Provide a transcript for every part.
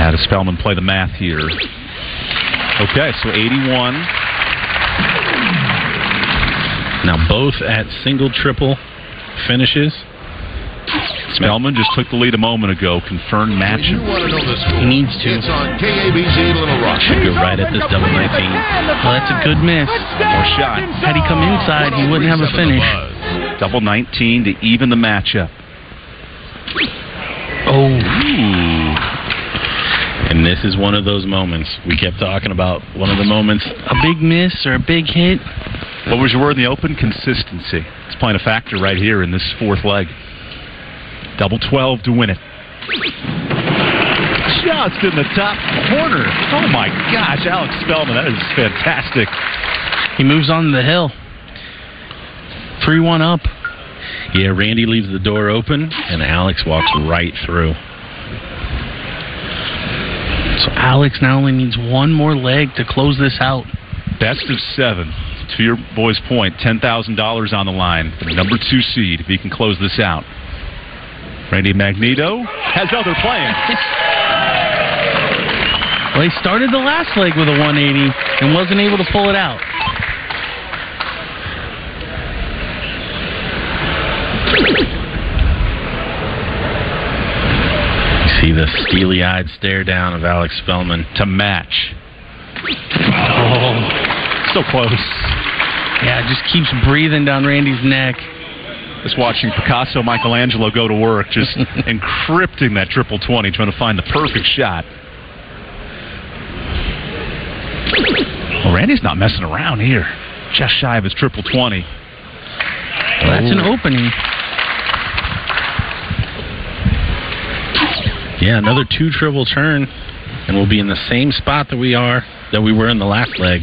How does Spellman play the math here? Okay, so 81. Now both at single-triple finishes. Spellman just took the lead a moment ago. Confirmed match. You want to know the score? He needs to. It's on KABC Little Rock. Should go right at this double 19. Well, that's a good miss. More shot. Had he come inside, he wouldn't have a finish. Double 19 to even the matchup. Oh. Ooh. And this is one of those moments we kept talking about. One of the moments, a big miss or a big hit. What was your word in the open? Consistency. It's playing a factor right here in this fourth leg. Double 12 to win it. Just in the top corner. Oh, my gosh. Alex Spellman, that is fantastic. He moves on the hill. 3-1 up. Yeah, Randy leaves the door open, and Alex walks right through. So Alex now only needs one more leg to close this out. Best of 7. To your boy's point, $10,000 on the line for the number 2 seed if he can close this out. Randy Magneto has other plans. Well, he started the last leg with a 180 and wasn't able to pull it out. You see the steely-eyed stare down of Alex Spellman to match. Oh, so close. Yeah, it just keeps breathing down Randy's neck. Just watching Picasso Michelangelo go to work, just encrypting that triple 20, trying to find the perfect shot. Well, Randy's not messing around here. Just shy of his triple 20. Well, that's an opening. Yeah, another 2 triple turn, and we'll be in the same spot that we were in the last leg.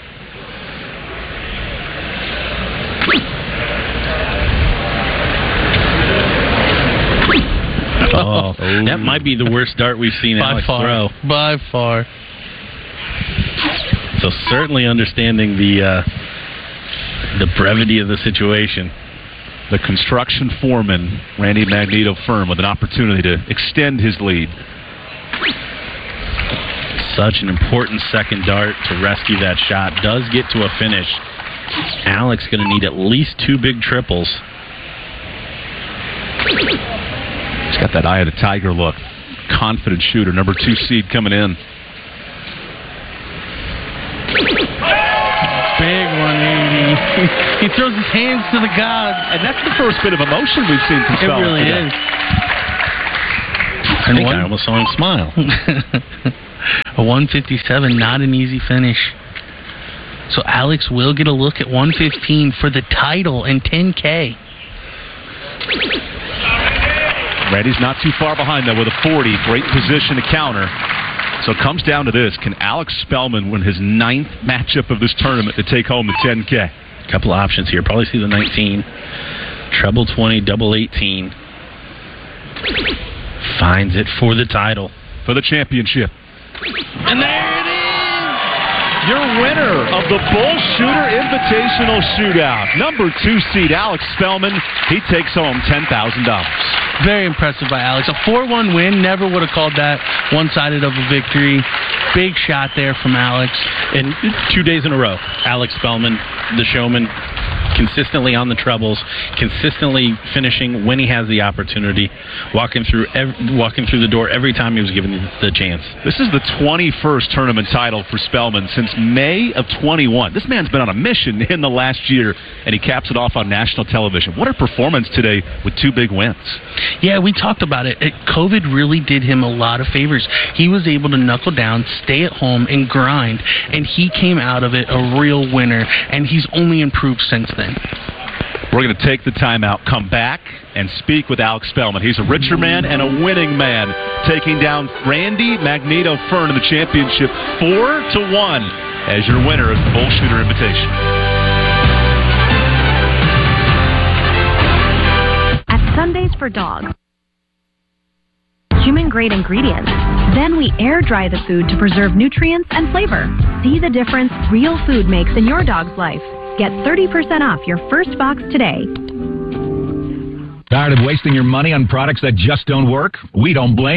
Oh, that might be the worst dart we've seen Alex throw. By far. So certainly understanding the brevity of the situation. The construction foreman, Randy Magneto firm, with an opportunity to extend his lead. Such an important second dart to rescue that shot. Does get to a finish. Alex going to need at least 2 big triples. He's got that eye of the tiger look. Confident shooter, number 2 seed coming in. Big 180. He throws his hands to the gods. And that's the first bit of emotion we've seen from Spellman. It really is. I think I almost saw him smile. A 157, not an easy finish. So Alex will get a look at 115 for the title and $10K. Randy's not too far behind, though, with a 40. Great position to counter. So it comes down to this. Can Alex Spellman win his 9th matchup of this tournament to take home the $10K? A couple of options here. Probably see the 19. Treble 20, double 18. Finds it for the title. For the championship. And there it is! Your winner of the Bull Shooter Invitational Shootout. Number 2 seed, Alex Spellman. He takes home $10,000. Very impressive by Alex. A 4-1 win. Never would have called that one-sided of a victory. Big shot there from Alex. And 2 days in a row, Alex Spellman, the showman, consistently on the trebles, consistently finishing when he has the opportunity, walking through the door every time he was given the chance. This is the 21st tournament title for Spellman since May of 21. This man's been on a mission in the last year, and he caps it off on national television. What a performance today with 2 big wins. Yeah, we talked about it. COVID really did him a lot of favors. He was able to knuckle down, stay at home, and grind, and he came out of it a real winner, and he's only improved since then. We're going to take the timeout, come back, and speak with Alex Spellman. He's a richer man and a winning man, taking down Randy Magneto Fern in the championship 4-1 as your winner of the Bull Shooter Invitation. At Sundays for Dogs, human-grade ingredients. Then we air-dry the food to preserve nutrients and flavor. See the difference real food makes in your dog's life. Get 30% off your first box today. Tired of wasting your money on products that just don't work? We don't blame you.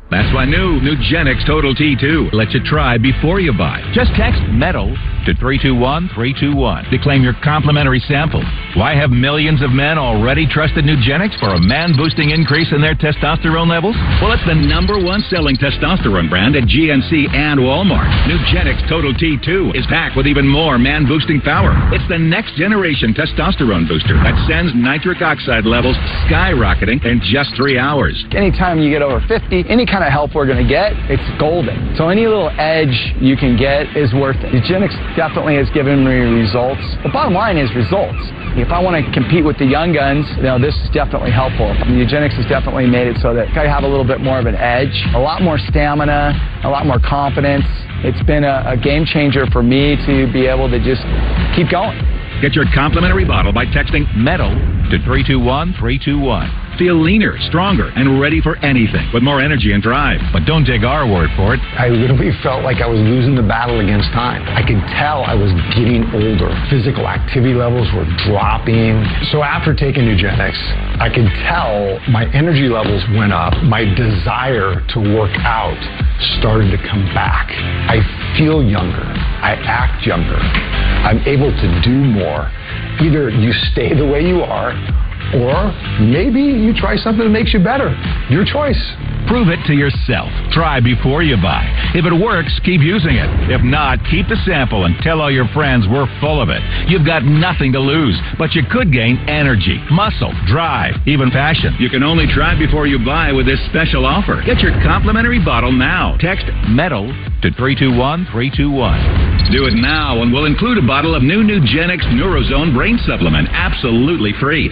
That's why new Nugenix Total T2 lets you try before you buy. Just text METAL to 321-321 to claim your complimentary sample. Why have millions of men already trusted Nugenix for a man-boosting increase in their testosterone levels? Well, it's the #1 selling testosterone brand at GNC and Walmart. Nugenix Total T2 is packed with even more man-boosting power. It's the next generation testosterone booster that sends nitric oxide levels skyrocketing in just 3 hours. Anytime you get over 50, any kind of help we're going to get, it's golden. So any little edge you can get is worth it. Nugenix definitely has given me results. The bottom line is results. If I want to compete with the young guns, this is definitely helpful. Nugenix has definitely made it so that I have a little bit more of an edge, a lot more stamina, a lot more confidence. It's been a game changer for me to be able to just keep going. Get your complimentary bottle by texting METAL to 321-321. Feel leaner, stronger, and ready for anything with more energy and drive. But don't take our word for it. I literally felt like I was losing the battle against time. I could tell I was getting older. Physical activity levels were dropping. So after taking Nugenix, I could tell my energy levels went up. My desire to work out started to come back. I feel younger. I act younger. I'm able to do more. Either you stay the way you are, or maybe you try something that makes you better. Your choice. Prove it to yourself. Try before you buy. If it works, keep using it. If not, keep the sample and tell all your friends we're full of it. You've got nothing to lose, but you could gain energy, muscle, drive, even passion. You can only try before you buy with this special offer. Get your complimentary bottle now. Text METAL to 321-321. Do it now and we'll include a bottle of new Nugenix Neurozone Brain Supplement absolutely free.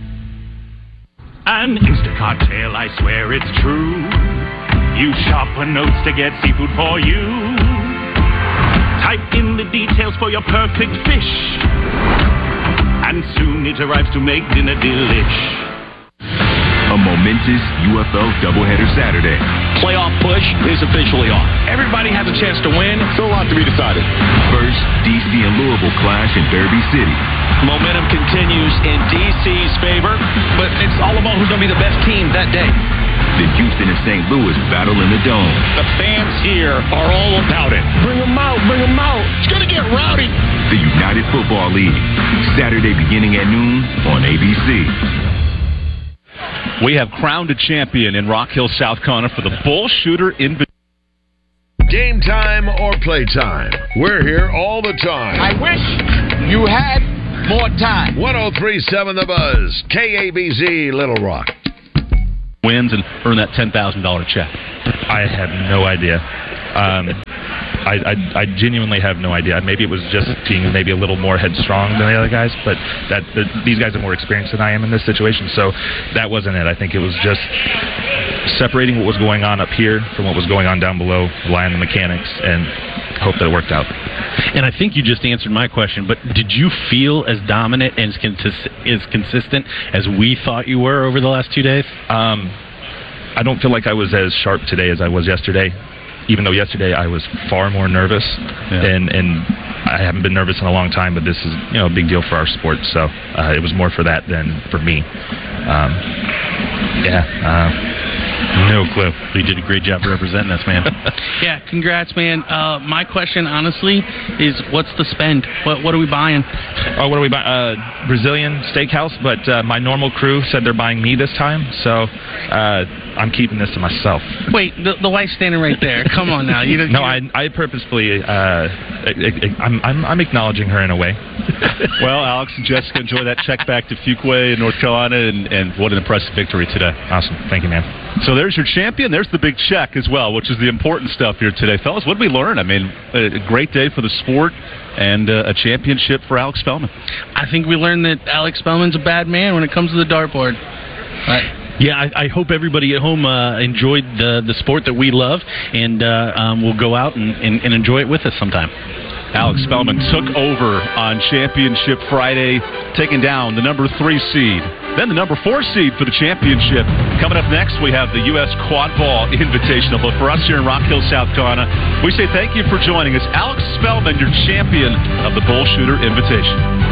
An Instacart tale, I swear it's true. Use sharper notes to get seafood for you. Type in the details for your perfect fish, and soon it arrives to make dinner delish. A momentous UFL doubleheader Saturday. Playoff push is officially on. Everybody has a chance to win. Still a lot to be decided. First, DC and Louisville clash in Derby City. Momentum continues in DC's favor, but it's all about who's going to be the best team that day. Then Houston and St. Louis battle in the Dome. The fans here are all about it. Bring them out, bring them out. It's going to get rowdy. The United Football League. Saturday beginning at noon on ABC. We have crowned a champion in Rock Hill, South Carolina for the Bull Shooter Invitation. Game time or play time. We're here all the time. I wish you had more time. 103.7 The Buzz. KABZ Little Rock. Wins and earn that $10,000 check. I have no idea. I genuinely have no idea. Maybe it was just being maybe a little more headstrong than the other guys, but these guys are more experienced than I am in this situation, so that wasn't it. I think it was just separating what was going on up here from what was going on down below, relying on the mechanics, and hope that it worked out. And I think you just answered my question, but did you feel as dominant and as consistent as we thought you were over the last 2 days? I don't feel like I was as sharp today as I was yesterday. Even though yesterday I was far more nervous, and I haven't been nervous in a long time, but this is a big deal for our sport, so it was more for that than for me. No clue. You did a great job representing us, man. Yeah, congrats, man. My question, honestly, is what's the spend? What are we buying? What are we buying? Brazilian steakhouse, but my normal crew said they're buying me this time, so I'm keeping this to myself. Wait, the wife's standing right there. Come on now. I purposefully, I'm acknowledging her in a way. Well, Alex and Jessica, enjoy that check back to Fuquay in North Carolina, and what an impressive victory today. Awesome. Thank you, man. So there's your champion. There's the big check as well, which is the important stuff here today. Fellas, what did we learn? I mean, a great day for the sport and a championship for Alex Spellman. I think we learned that Alex Spellman's a bad man when it comes to the dartboard. Yeah, I hope everybody at home enjoyed the sport that we love, and will go out and enjoy it with us sometime. Alex Spellman took over on Championship Friday, taking down the number 3 seed, then the number 4 seed for the championship. Coming up next, we have the U.S. Quad Ball Invitational. But for us here in Rock Hill, South Carolina, we say thank you for joining us. Alex Spellman, your champion of the Bull Shooter Invitation.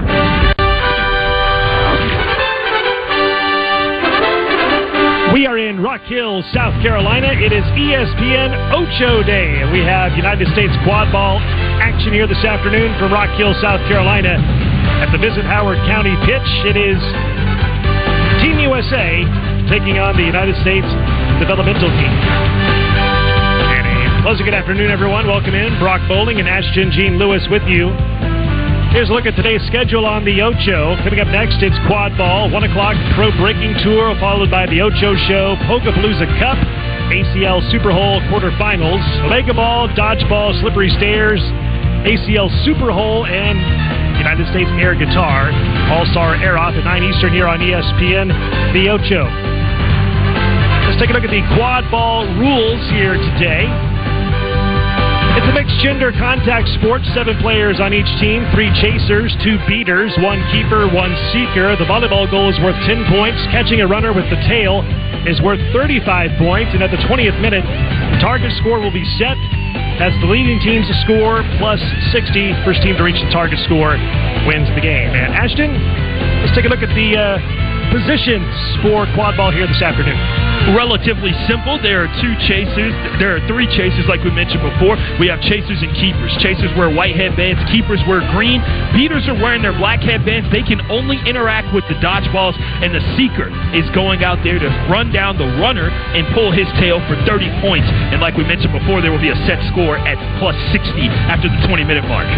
We are in in Rock Hill, South Carolina. It is ESPN Ocho Day, and we have United States quad ball action here this afternoon from Rock Hill, South Carolina. At the Visit Howard County pitch, it is Team USA taking on the United States developmental team. And a pleasant good afternoon, everyone. Welcome in. Brock Bowling and Ashton Jean Lewis with you. Here's a look at today's schedule on the Ocho. Coming up next, it's quad ball. 1 o'clock, Pro Breaking Tour, followed by the Ocho Show, Pokapalooza Cup, ACL Super Hole quarterfinals, Lega Ball, Dodgeball, Slippery Stairs, ACL Super Hole, and United States Air Guitar. All-Star Air Off at 9 Eastern here on ESPN, the Ocho. Let's take a look at the quad ball rules here today. It's a mixed gender contact sport. 7 players on each team, 3 chasers, 2 beaters, 1 keeper, 1 seeker. The volleyball goal is worth 10 points. Catching a runner with the tail is worth 35 points. And at the 20th minute, the target score will be set. That's the leading team's score plus 60. First team to reach the target score wins the game. And Ashton, let's take a look at the positions for quad ball here this afternoon. Relatively simple. There are 2 chasers. There are 3 chasers like we mentioned before. We have chasers and keepers. Chasers wear white headbands. Keepers wear green. Beaters are wearing their black headbands. They can only interact with the dodgeballs, and the seeker is going out there to run down the runner and pull his tail for 30 points. And like we mentioned before, there will be a set score at plus 60 after the 20-minute mark.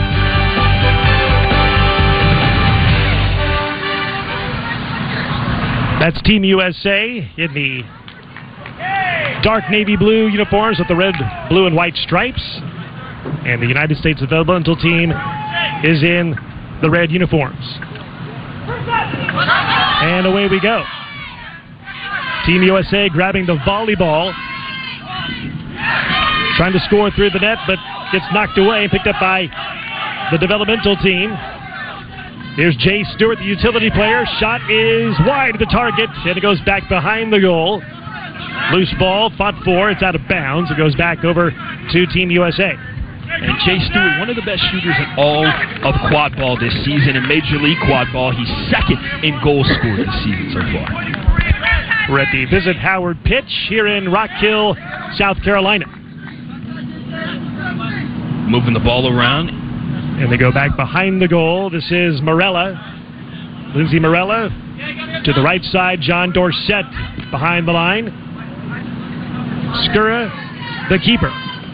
That's Team USA in the dark navy blue uniforms with the red, blue, and white stripes. And the United States developmental team is in the red uniforms. And away we go. Team USA grabbing the volleyball. Trying to score through the net, but gets knocked away, picked up by the developmental team. Here's Jay Stewart, the utility player. Shot is wide of the target, and it goes back behind the goal. Loose ball, fought for. It's out of bounds. It goes back over to Team USA. And Jay Stewart, one of the best shooters in all of quad ball this season. In Major League Quad Ball, he's second in goals scored this season so far. We're at the Visit Howard pitch here in Rock Hill, South Carolina. Moving the ball around. And they go back behind the goal. This is Morella. Lindsay Morella to the right side. John Dorsett behind the line. Skura, the keeper.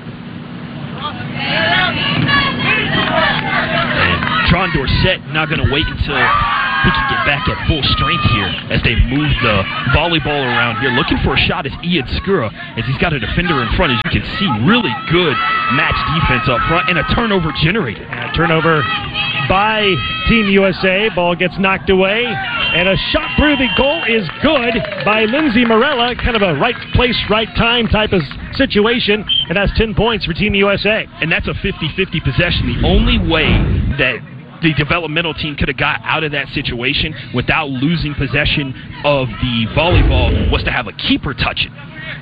And John Dorsett not going to wait until he can get back at full strength here as they move the volleyball around here. Looking for a shot is Ian Skura as he's got a defender in front. As you can see, really good match defense up front and a turnover generated. A turnover by Team USA. Ball gets knocked away. And a shot through the goal is good by Lindsay Morella. Kind of a right place, right time type of situation. And that's 10 points for Team USA. And that's a 50-50 possession. The only way that the developmental team could have got out of that situation without losing possession of the volleyball was to have a keeper touch it.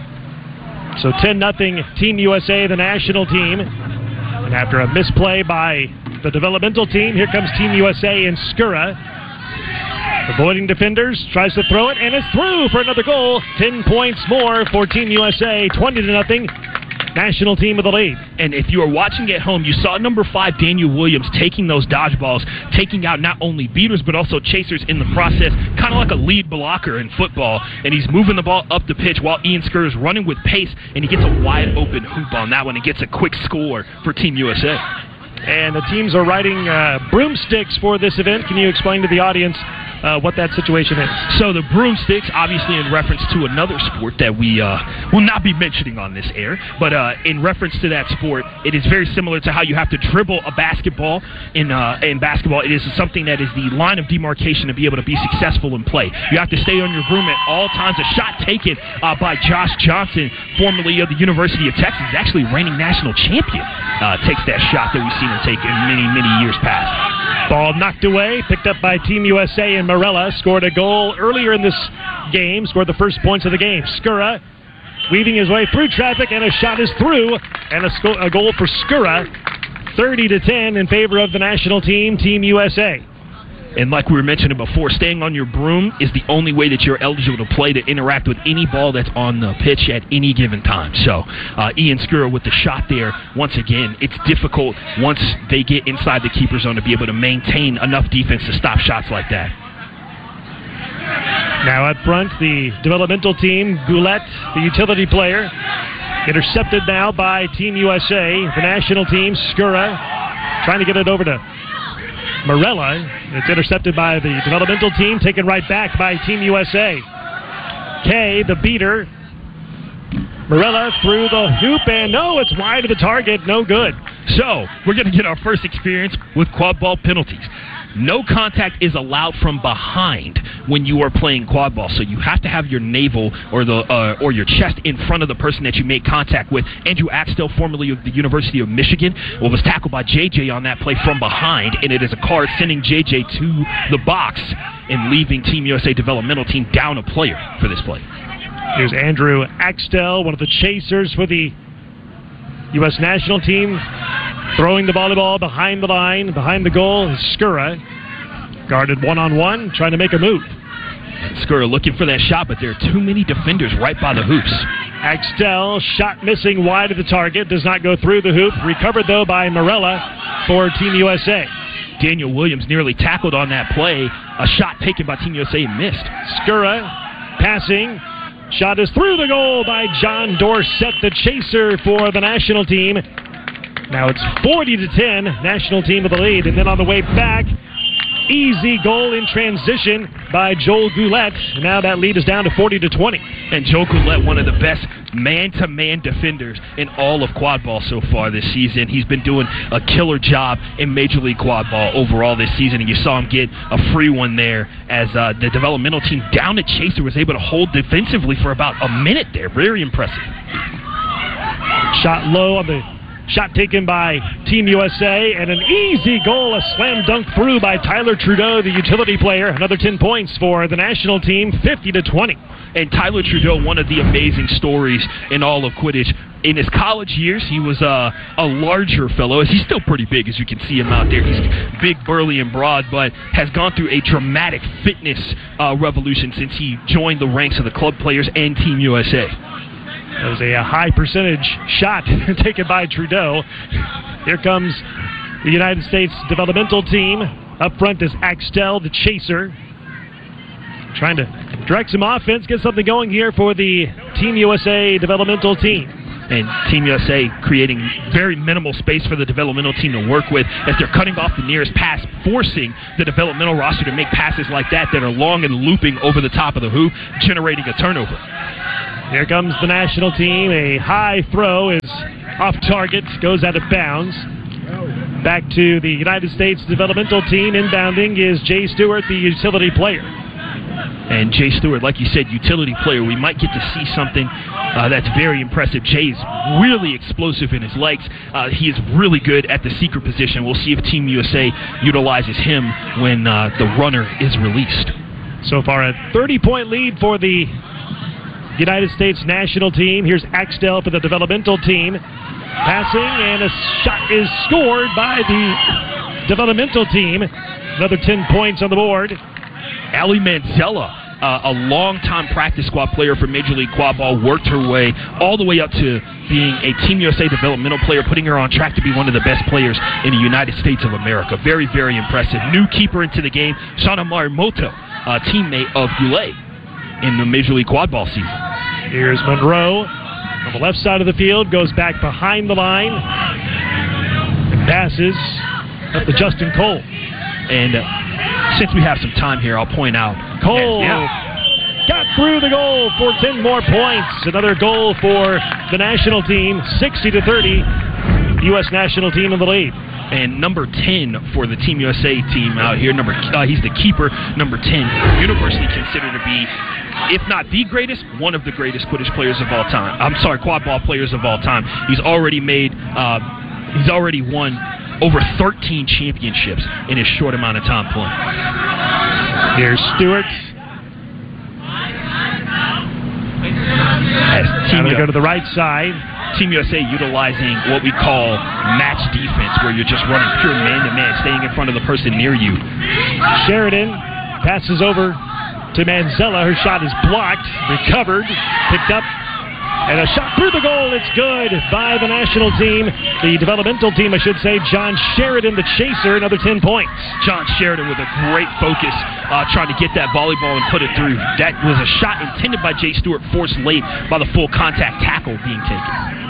So 10-0 Team USA, the national team. And after a misplay by the developmental team, here comes Team USA and Skura. Avoiding defenders, tries to throw it, and it's through for another goal. 10 points more for Team USA, 20-0. National team with the lead. And if you are watching at home, you saw number 5, Daniel Williams, taking those dodgeballs, taking out not only beaters but also chasers in the process, kind of like a lead blocker in football. And he's moving the ball up the pitch while Ian Skura is running with pace, and he gets a wide open hoop on that one and gets a quick score for Team USA. And the teams are riding broomsticks for this event. Can you explain to the audience what that situation is? So the broomsticks, obviously in reference to another sport that we will not be mentioning on this air, but in reference to that sport, it is very similar to how you have to dribble a basketball. In basketball, it is something that is the line of demarcation to be able to be successful in play. You have to stay on your broom at all times. A shot taken by Josh Johnson, formerly of the University of Texas, actually reigning national champion, takes that shot that we've seen him take in many, many years past. Ball knocked away, picked up by Team USA, and Morella scored a goal earlier in this game, scored the first points of the game. Skura weaving his way through traffic, and a shot is through, and a goal for Skura. 30-10 in favor of the national team, Team USA. And like we were mentioning before, staying on your broom is the only way that you're eligible to play, to interact with any ball that's on the pitch at any given time. So Ian Skura with the shot there. Once again, it's difficult once they get inside the keeper zone to be able to maintain enough defense to stop shots like that. Now up front, the developmental team, Goulet, the utility player, intercepted now by Team USA. The national team, Skura, trying to get it over to Morella. It's intercepted by the developmental team, taken right back by Team USA. Kay, the beater. Morella through the hoop, and no, it's wide of the target, no good. So, we're going to get our first experience with quad ball penalties. No contact is allowed from behind when you are playing quad ball. So you have to have your navel or your chest in front of the person that you make contact with. Andrew Axtell, formerly of the University of Michigan, was tackled by JJ on that play from behind, and it is a card sending JJ to the box and leaving Team USA developmental team down a player for this play. Here's Andrew Axtell, one of the chasers for the U.S. national team, throwing the volleyball behind the line, behind the goal. Skura, guarded one-on-one, trying to make a move. Skura looking for that shot, but there are too many defenders right by the hoops. Axtell, shot missing wide of the target, does not go through the hoop. Recovered, though, by Morella for Team USA. Daniel Williams nearly tackled on that play. A shot taken by Team USA and missed. Skura passing. Shot is through the goal by John Dorsett, the chaser for the national team. Now it's 40-10, national team with the lead. And then on the way back, easy goal in transition by Joel Goulet. Now that lead is down to 40-20. And Joel Goulet, one of the best man-to-man defenders in all of quad ball so far this season. He's been doing a killer job in Major League Quad Ball overall this season, and you saw him get a free one there as the developmental team down at Chaser was able to hold defensively for about a minute there. Very impressive. Shot low on the shot taken by Team USA, and an easy goal, a slam dunk through by Tyler Trudeau, the utility player. Another 10 points for the national team, 50-20. And Tyler Trudeau, one of the amazing stories in all of Quidditch. In his college years, he was a larger fellow. He's still pretty big, as you can see him out there. He's big, burly, and broad, but has gone through a dramatic fitness revolution since he joined the ranks of the club players and Team USA. That was a high percentage shot taken by Trudeau. Here comes the United States developmental team. Up front is Axtell, the chaser. Trying to direct some offense, get something going here for the Team USA developmental team. And Team USA creating very minimal space for the developmental team to work with as they're cutting off the nearest pass, forcing the developmental roster to make passes like that are long and looping over the top of the hoop, generating a turnover. Here comes the national team. A high throw is off target, goes out of bounds. Back to the United States developmental team. Inbounding is Jay Stewart, the utility player. And Jay Stewart, like you said, utility player. We might get to see something that's very impressive. Jay's really explosive in his legs. He is really good at the seeker position. We'll see if Team USA utilizes him when the runner is released. So far, a 30-point lead for the United States national team. Here's Axtell for the developmental team. Passing, and a shot is scored by the developmental team. Another 10 points on the board. Allie Manzella, a long-time practice squad player for Major League Quad Ball, worked her way all the way up to being a Team USA developmental player, putting her on track to be one of the best players in the United States of America. Very, very impressive. New keeper into the game, Shauna Marimoto, a teammate of Goulet in the Major League Quad Ball season. Here's Monroe on the left side of the field, goes back behind the line, and passes up to Justin Cole. And since we have some time here, I'll point out Cole got through the goal for 10 more points. Another goal for the national team, 60-30. U.S. national team in the lead. And number 10 for the Team USA team out here. He's the keeper, number 10. Universally considered to be, if not the greatest, one of the greatest Quidditch players of all time. I'm sorry, quad ball players of all time. He's already won over 13 championships in his short amount of time playing. Here's Stewart. As team to go to the right side. Team USA utilizing what we call match defense, where you're just running pure man-to-man, staying in front of the person near you. Sheridan passes over to Manzella. Her shot is blocked, recovered, picked up, and a shot through the goal. It's good by the national team. The developmental team, I should say. John Sheridan, the chaser, another 10 points. John Sheridan with a great focus trying to get that volleyball and put it through. That was a shot intended by Jay Stewart, forced late by the full contact tackle being taken.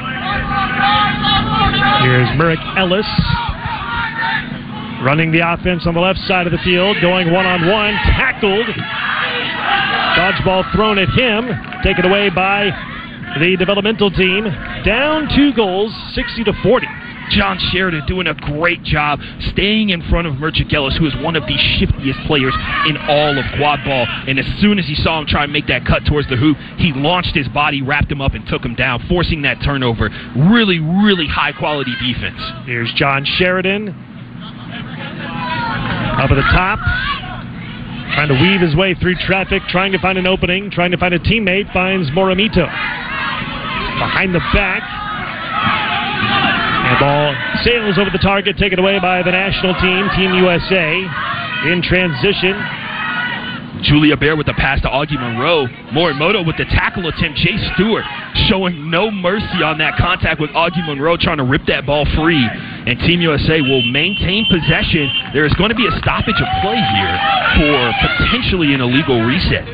Here's Merrick Ellis running the offense on the left side of the field, going one-on-one, tackled. Dodgeball thrown at him, taken away by the developmental team. Down 2 goals, 60-40. John Sheridan doing a great job staying in front of Merrick Ellis, who is one of the shiftiest players in all of quad ball. And as soon as he saw him try and make that cut towards the hoop, he launched his body, wrapped him up, and took him down, forcing that turnover. Really, really high-quality defense. Here's John Sheridan. Up at the top. Trying to weave his way through traffic, trying to find an opening, trying to find a teammate, finds Moramito. Behind the back. And the ball sails over the target, taken away by the national team, Team USA. In transition. Julia Bear with the pass to Augie Monroe. Morimoto with the tackle attempt. Jay Stewart showing no mercy on that contact with Augie Monroe, trying to rip that ball free. And Team USA will maintain possession. There is going to be a stoppage of play here for potentially an illegal reset.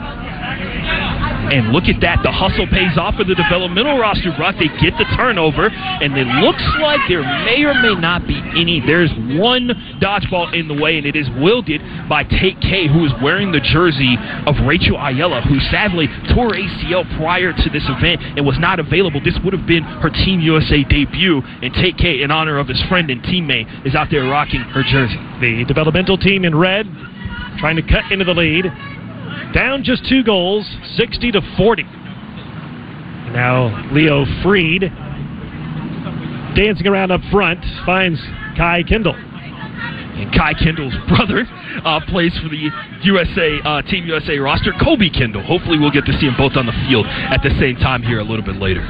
And look at that. The hustle pays off for the developmental roster, Brock. They get the turnover, and it looks like there may or may not be any. There's one dodgeball in the way, and it is wielded by Tate K, who is wearing the jersey of Rachel Ayala, who sadly tore ACL prior to this event and was not available. This would have been her Team USA debut, and Tate K, in honor of his friend and teammate, is out there rocking her jersey. The developmental team in red trying to cut into the lead. Down just 2 goals, 60-40. Now Leo Freed dancing around up front, finds Kai Kendall. And Kai Kendall's brother plays for the USA Team USA roster, Kobe Kendall. Hopefully we'll get to see them both on the field at the same time here a little bit later.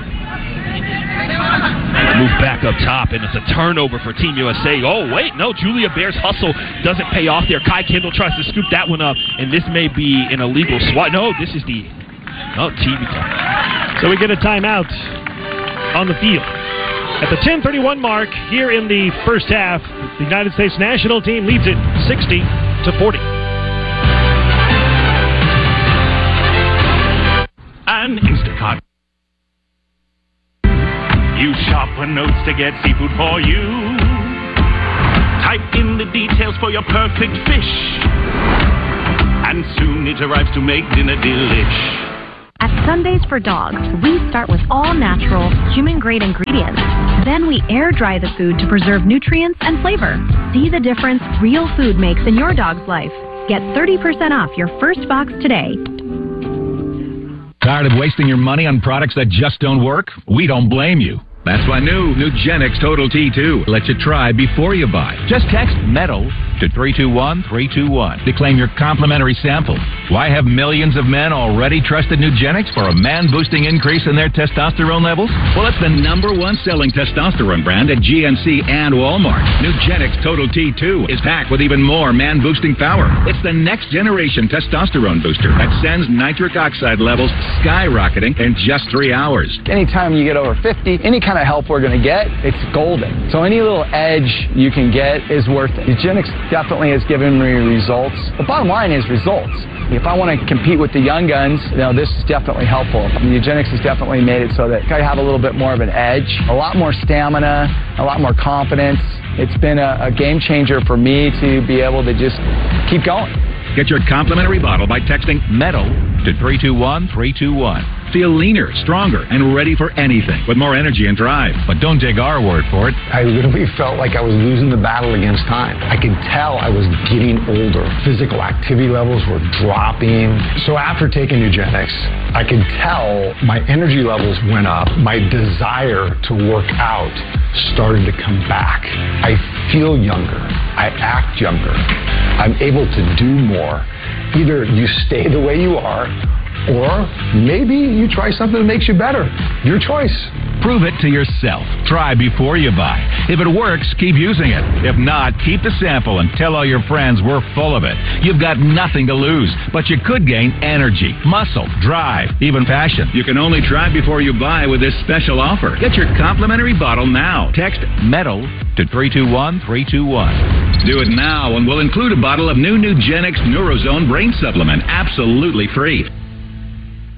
Move back up top, and it's a turnover for Team USA. Oh, wait, no, Julia Bear's hustle doesn't pay off there. Kai Kendall tries to scoop that one up, and this may be an illegal swat. No, this is the TV time. So we get a timeout on the field. At the 10:31 mark here in the first half, the United States national team leads it 60-40. And Instacart. Use Sharper Notes to get seafood for you. Type in the details for your perfect fish. And soon it arrives to make dinner delish. At Sundays for Dogs, we start with all natural, human-grade ingredients. Then we air-dry the food to preserve nutrients and flavor. See the difference real food makes in your dog's life. Get 30% off your first box today. Tired of wasting your money on products that just don't work? We don't blame you. That's why new Nugenix Total T2 lets you try before you buy. Just text METAL to 321-321 to claim your complimentary sample. Why have millions of men already trusted Nugenix for a man-boosting increase in their testosterone levels? Well, it's the #1 selling testosterone brand at GNC and Walmart. Nugenix Total T2 is packed with even more man-boosting power. It's the next generation testosterone booster that sends nitric oxide levels skyrocketing in just 3 hours. Anytime you get over 50, any kind of help we're going to get, it's golden. So any little edge you can get is worth it. Nugenix definitely has given me results. The bottom line is results. If I want to compete with the young guns, this is definitely helpful. Nugenix has definitely made it so that I have a little bit more of an edge, a lot more stamina, a lot more confidence. It's been a game changer for me to be able to just keep going. Get your complimentary bottle by texting METAL to 321-321. Feel leaner, stronger, and ready for anything with more energy and drive. But don't take our word for it. I literally felt like I was losing the battle against time. I could tell I was getting older. Physical activity levels were dropping. So after taking Nugenix, I could tell my energy levels went up. My desire to work out started to come back. I feel younger. I act younger. I'm able to do more. Either you stay the way you are, or maybe you try something that makes you better. Your choice. Prove it to yourself. Try before you buy. If it works, keep using it. If not, keep the sample and tell all your friends we're full of it. You've got nothing to lose, but you could gain energy, muscle, drive, even passion. You can only try before you buy with this special offer. Get your complimentary bottle now. Text METAL to 321-321. Do it now, and we'll include a bottle of new Nugenix Neurozone Brain Supplement, absolutely free.